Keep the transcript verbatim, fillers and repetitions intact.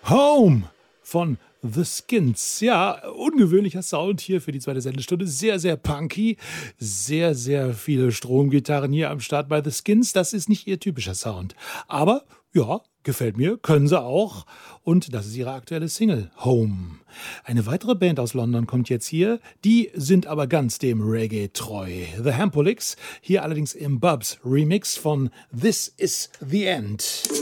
Home von The Skins. Ja, ungewöhnlicher Sound hier für die zweite Sendestunde. Sehr, sehr punky. Sehr, sehr viele Stromgitarren hier am Start bei The Skins. Das ist nicht ihr typischer Sound. Aber, ja, gefällt mir. Können sie auch. Und das ist ihre aktuelle Single, Home. Eine weitere Band aus London kommt jetzt hier. Die sind aber ganz dem Reggae treu. The Hampolics. Hier allerdings im Bubs Remix von This Is The End.